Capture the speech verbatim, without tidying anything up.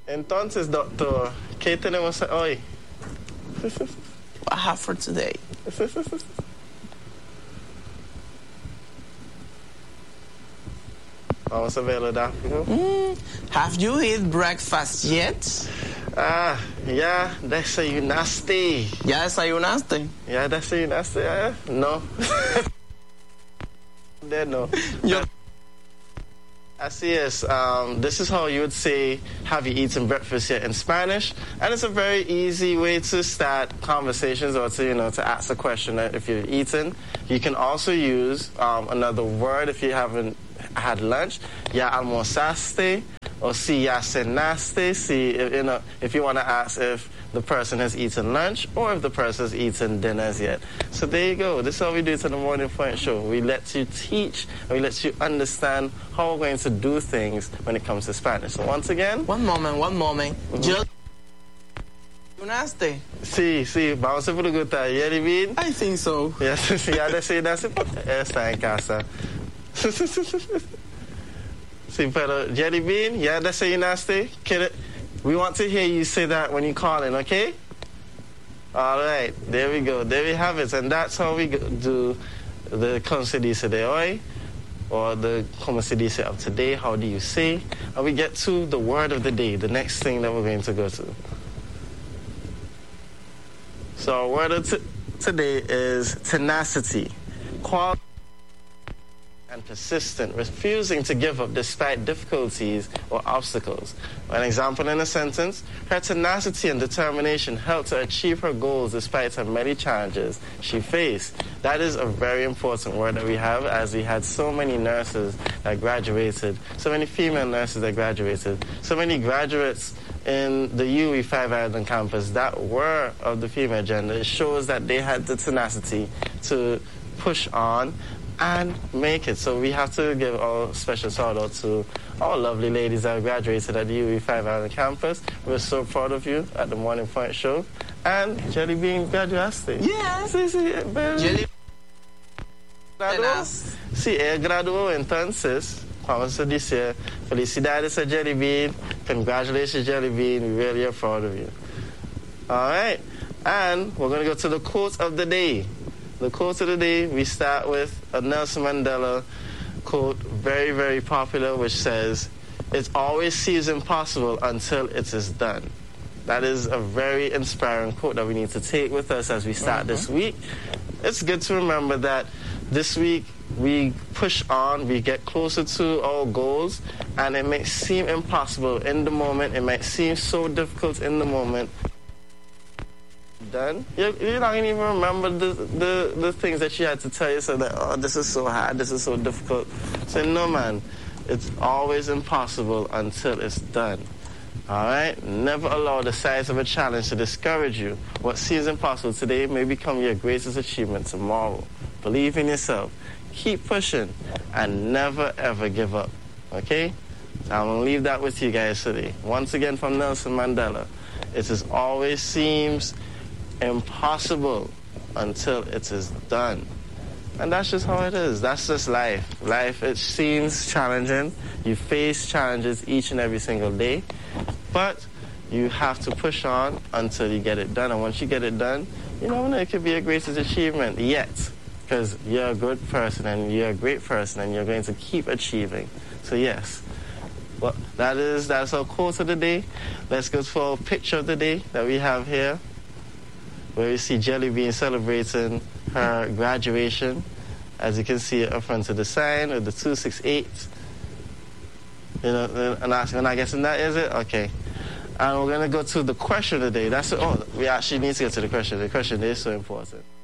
Entonces, doctor, ¿qué tenemos hoy? What I have for today? Vamos a verlo, Daphne. Mm, have you eaten breakfast yet? Ah, ya desayunaste. ¿Ya desayunaste? Ya desayunaste, eh? No. De no. Yo Así es. Um, this is how you would say, have you eaten breakfast yet in Spanish? And it's a very easy way to start conversations or to, you know, to ask a question if you've eaten. You can also use um, another word if you haven't had lunch. Ya almorzaste, or si ya cenaste. Si, if, you know, if you want to ask if the person has eaten lunch or if the person has eaten dinners yet. So there you go. This is how we do it in the Morning Point Show. We let you teach and we let you understand how we're going to do things when it comes to Spanish. So once again. One moment, one moment. Mm-hmm. Just desayunaste? Sí, sí, vamos a preguntar. Jelly Bean? I think so. Yes, sí, ya desayunaste porque está en casa. Sí, pero Jelly Bean, ya desayunaste? We want to hear you say that when you call in, okay? All right, there we go. There we have it. And that's how we do the Como se dice de hoy, or the Como se dice of today. How do you say? And we get to the word of the day, the next thing that we're going to go to. So our word of t- today is tenacity. Quality and persistent, refusing to give up despite difficulties or obstacles. An example in a sentence, her tenacity and determination helped her achieve her goals despite her many challenges she faced. That is a very important word that we have, as we had so many nurses that graduated, so many female nurses that graduated, so many graduates in the U E five Island campus that were of the female gender. It shows that they had the tenacity to push on and make it. So we have to give a special shout out to all lovely ladies that graduated at the U E five Island campus. We're so proud of you at the Morning Point Show. And Jelly Bean graduaste. Yeah. Sí, sí, Jelly graduó. Sí, ella graduó, entonces vamos a decir felicidades a Jelly Bean. Congratulations, Jelly Bean. We really are proud of you. All right. And we're going to go to the quote of the day. The quote of the day, we start with a Nelson Mandela quote, very, very popular, which says, "It always seems impossible until it is done." That is a very inspiring quote that we need to take with us as we start mm-hmm. this week. It's good to remember that this week we push on, we get closer to our goals, and it may seem impossible in the moment. It might seem so difficult in the moment. Done. You're, you're not going to even remember the, the, the things that you had to tell yourself that, oh, this is so hard, this is so difficult. So, no, man, it's always impossible until it's done. All right? Never allow the size of a challenge to discourage you. What seems impossible today may become your greatest achievement tomorrow. Believe in yourself. Keep pushing and never, ever give up. Okay? So I'm going to leave that with you guys today. Once again from Nelson Mandela. It is always seems impossible until it is done. And that's just how it is. That's just life. Life, it seems challenging. You face challenges each and every single day. But you have to push on until you get it done. And once you get it done, you know, it could be your greatest achievement yet. Because you're a good person and you're a great person and you're going to keep achieving. So yes. Well, that is, that's our quote of the day. Let's go for our picture of the day that we have here, where you see Jelly Bean celebrating her graduation. As you can see up front of the sign with the two six eight. You know, and I, and I guess that is it? Okay. And we're going to go to the question of the day. That's it. Oh, we actually need to get to the question. The question is so important.